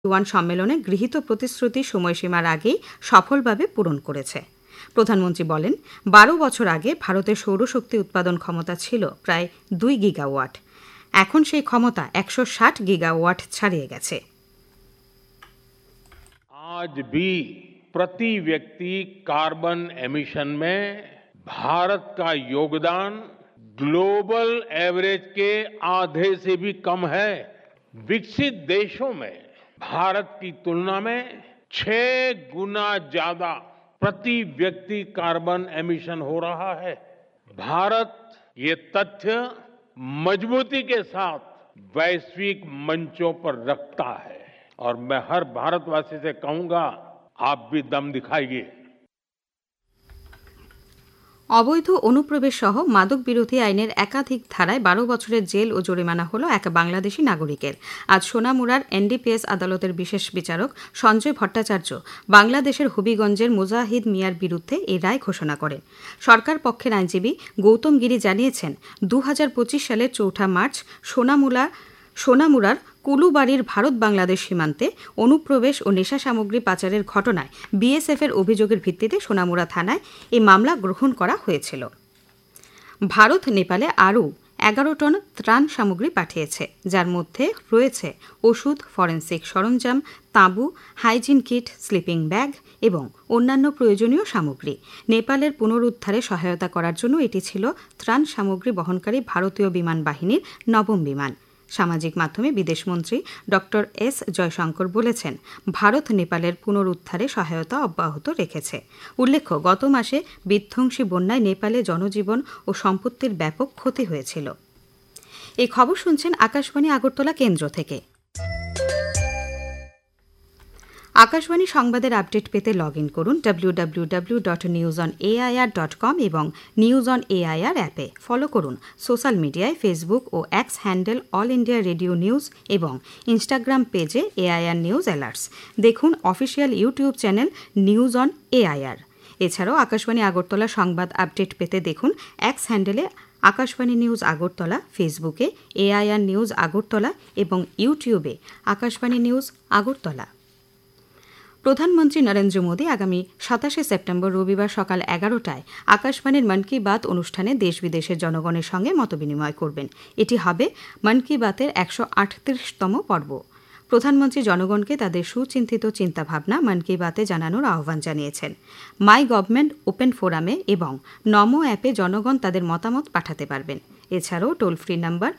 One সম্মেলনে গৃহীত প্রতিশ্রুতি সময়সীমার আগেই সফলভাবে পূরণ করেছে। প্রধানমন্ত্রী বলেন, 12 বছর আগে ভারতের সৌরশক্তি উৎপাদন ক্ষমতা ছিল প্রায় 2 গিগাওয়াট। এখন সেই ক্ষমতা 160 গিগাওয়াট ছাড়িয়ে গেছে। आज भी प्रति व्यक्ति कार्बन एमिशन में भारत का योगदान ग्लोबल एवरेज के आधे से भी कम है। विकसित देशों में भारत की तुलना में 6 गुना ज्यादा प्रति व्यक्ति कार्बन एमिशन हो रहा है। भारत ये तथ्य मजबूती के साथ वैश्विक मंचों पर रखता है और मैं हर भारतवासी से कहूंगा, आप भी दम दिखाइए। অবৈধ অনুপ্রবেশ সহ মাদক বিরোধী আইনের একাধিক ধারায় 12 বছরের জেল ও জরিমানা হল এক বাংলাদেশি নাগরিকের। আজ সোনামুড়ার এনডিপিএস আদালতের বিশেষ বিচারক সঞ্জয় ভট্টাচার্য বাংলাদেশের হবিগঞ্জের মুজাহিদ মিয়ার বিরুদ্ধে এই রায় ঘোষণা করেন। সরকার পক্ষের আইনজীবী গৌতম গিরি জানিয়েছেন, 2025 সালের 4 মার্চ সোনামুড়ার কুলুবাড়ির ভারত বাংলাদেশ সীমান্তে অনুপ্রবেশ ও নেশা সামগ্রী পাচারের ঘটনায় বিএসএফের অভিযোগের ভিত্তিতে সোনামুড়া থানায় এই মামলা গ্রহণ করা হয়েছিল। ভারত নেপালে আরও 11 টন ত্রাণ সামগ্রী পাঠিয়েছে, যার মধ্যে রয়েছে ওষুধ, ফরেনসিক সরঞ্জাম, তাঁবু, হাইজিন কিট, স্লিপিং ব্যাগ এবং অন্যান্য প্রয়োজনীয় সামগ্রী। নেপালের পুনরুদ্ধারে সহায়তা করার জন্য এটি ছিল ত্রাণ সামগ্রী বহনকারী ভারতীয় বিমান বাহিনীর 9ম বিমান। সামাজিক মাধ্যমে বিদেশমন্ত্রী ড এস জয়শঙ্কর বলেছেন, ভারত নেপালের পুনরুদ্ধারে সহায়তা অব্যাহত রেখেছে। উল্লেখ্য, গত মাসে বিধ্বংসী বন্যায় নেপালে জনজীবন ও সম্পত্তির ব্যাপক ক্ষতি হয়েছিল। এই খবর শুনছেন আকাশবাণী আগরতলা কেন্দ্র থেকে। আকাশবাণী সংবাদের আপডেট পেতে লগ ইন করুন www.newsonair.com এবং নিউজ অন এআইআর অ্যাপে। ফলো করুন সোশ্যাল মিডিয়ায় ফেসবুক ও x handle all India radio news এবং ইনস্টাগ্রাম পেজে এআইআর নিউজ অ্যালার্টস। দেখুন official YouTube channel news on AIR. এছাড়াও আকাশবাণী আগরতলা সংবাদ আপডেট পেতে দেখুন এক্স হ্যান্ডেলে আকাশবাণী নিউজ আগরতলা, ফেসবুকে এআইআর নিউজ আগরতলা এবং ইউটিউবে আকাশবাণী নিউজ আগরতলা। প্রধানমন্ত্রী নরেন্দ্র মোদী আগামী 27 সেপ্টেম্বর রবিবার সকাল 11টায় আকাশবাণীর মন কি বাত অনুষ্ঠানে দেশ বিদেশের জনগণের সঙ্গে মতবিনিময় করবেন। এটি হবে মন কি বাতের 138তম পর্ব। প্রধানমন্ত্রী জনগণকে তাদের সুচিন্তিত চিন্তাভাবনা মন কি বাতে জানানোর আহ্বান জানিয়েছেন। মাই গভর্নমেন্ট ওপেন ফোরামে এবং নমো অ্যাপে জনগণ তাদের মতামত পাঠাতে পারবেন। এছাড়াও টোল ফ্রি নম্বর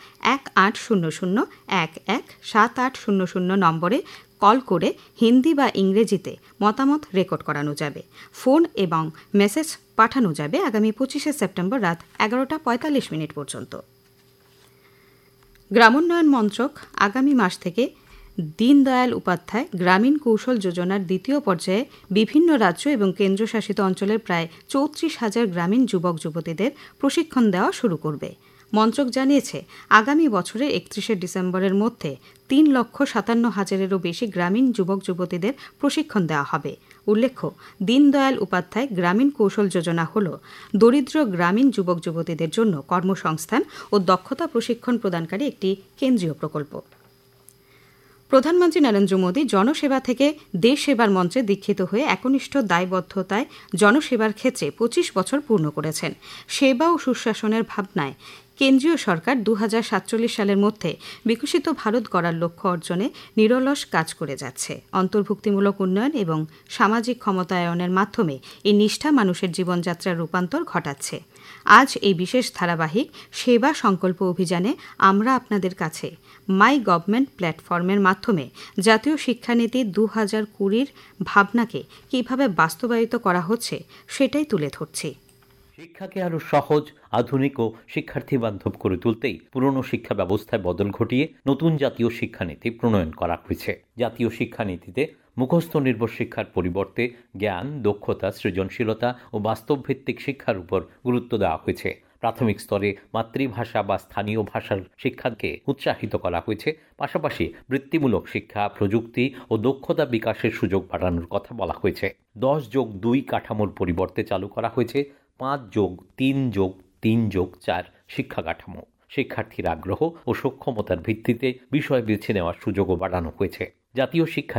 1800-117800 নম্বরে কল করে হিন্দি বা ইংরেজিতে মতামত রেকর্ড করানো যাবে। ফোন এবং মেসেজ পাঠানো যাবে আগামী 25 সেপ্টেম্বর রাত 11:45 পর্যন্ত। গ্রামোন্নয়ন মন্ত্রক আগামী মাস থেকে দীনদয়াল উপাধ্যায় গ্রামীণ কৌশল যোজনার দ্বিতীয় পর্যায়ে বিভিন্ন রাজ্য এবং কেন্দ্রশাসিত অঞ্চলের প্রায় 34,000 গ্রামীণ যুবক যুবতীদের প্রশিক্ষণ দেওয়া শুরু করবে। মন্ত্রক জানিয়েছে, আগামী বছরের 31 ডিসেম্বরের মধ্যে 3,57,000-এরও বেশি গ্রামীণ যুবক যুবতীদের প্রশিক্ষণ দেওয়া হবে। উল্লেখ্য, দীনদয়াল উপাধ্যায় গ্রামীণ কৌশল যোজনা হল দরিদ্র গ্রামীণ যুবক যুবতীদের জন্য কর্মসংস্থান ও দক্ষতা প্রশিক্ষণ প্রদানকারী একটি কেন্দ্রীয় প্রকল্প। প্রধানমন্ত্রী নরেন্দ্র মোদী জনসেবা থেকে দেশ সেবার মন্ত্রে দীক্ষিত হয়ে একনিষ্ঠ দায়বদ্ধতায় জনসেবার ক্ষেত্রে 25 বছর পূর্ণ করেছেন। সেবা ও সুশাসনের ভাবনায় কেন্দ্রীয় সরকার 2047 সালের মধ্যে বিকশিত ভারত গড়ার লক্ষ্য অর্জনে নিরলস কাজ করে যাচ্ছে। অন্তর্ভুক্তিমূলক উন্নয়ন এবং সামাজিক ক্ষমতায়নের মাধ্যমে এই নিষ্ঠা মানুষের জীবনযাত্রার রূপান্তর ঘটাচ্ছে। আজ এই বিশেষ ধারাবাহিক সেবা সংকল্প অভিযানে আমরা আপনাদের কাছে মাই গভর্নমেন্ট প্ল্যাটফর্মের মাধ্যমে জাতীয় শিক্ষানীতি 2020-র ভাবনাকে কিভাবে বাস্তবায়িত করা হচ্ছে সেটাই তুলে ধরছি। শিক্ষাকে আরো সহজ, আধুনিক ও শিক্ষার্থী বান্ধব করে তুলতেই পুরনো শিক্ষা ব্যবস্থায় বদল ঘটিয়ে নতুন জাতীয় শিক্ষানীতি প্রণয়ন করা হয়েছে। জাতীয় শিক্ষানীতিতে মুখস্থ নির্ভর শিক্ষার পরিবর্তে জ্ঞান, দক্ষতা, সৃজনশীলতা ও বাস্তবভিত্তিক শিক্ষার উপর গুরুত্ব দেওয়া হয়েছে। প্রাথমিক স্তরে মাতৃভাষা বা স্থানীয় ভাষার শিক্ষাকে উৎসাহিত করা হয়েছে। পাশাপাশি বৃত্তিমূলক শিক্ষা, প্রযুক্তি ও দক্ষতা বিকাশের সুযোগ বাড়ানোর কথা বলা হয়েছে। 10+2 কাঠামোর পরিবর্তে চালু করা হয়েছে 5+3+3+4 শিক্ষা কাঠামো। শিক্ষার্থীর আগ্রহ ও সক্ষমতার ভিত্তিতে বিষয় বেছে নেওয়ার সুযোগও বাড়ানো হয়েছে। জাতীয় শিক্ষা